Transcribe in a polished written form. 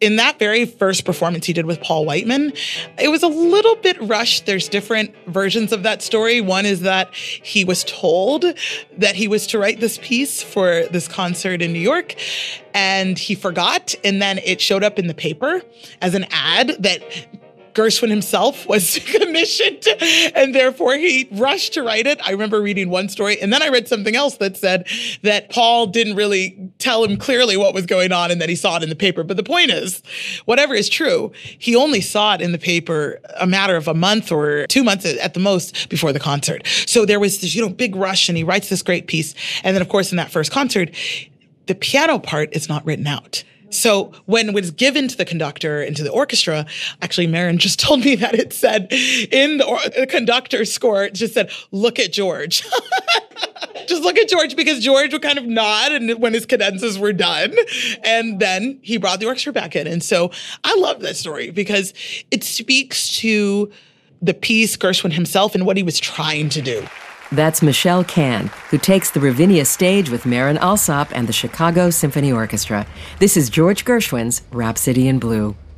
in that very first performance he did with Paul Whiteman, it was a little bit rushed. There's different versions of that story. One is that he was told that he was to write this piece for this concert in New York, and he forgot. And then it showed up in the paper as an ad that Gershwin himself was commissioned, and therefore he rushed to write it. I remember reading one story, and then I read something else that said that Paul didn't really tell him clearly what was going on and that he saw it in the paper. But the point is, whatever is true, he only saw it in the paper a matter of a month or 2 months at the most before the concert. So there was this, big rush, and he writes this great piece. And then, of course, in that first concert, the piano part is not written out. So when it was given to the conductor and to the orchestra, actually Marin just told me that it said in the conductor's score, it just said, "Look at George." Just look at George, because George would kind of nod and when his cadenzas were done. And then he brought the orchestra back in. And so I love that story because it speaks to the piece, Gershwin himself, and what he was trying to do. That's Michelle Cann, who takes the Ravinia stage with Marin Alsop and the Chicago Symphony Orchestra. This is George Gershwin's Rhapsody in Blue.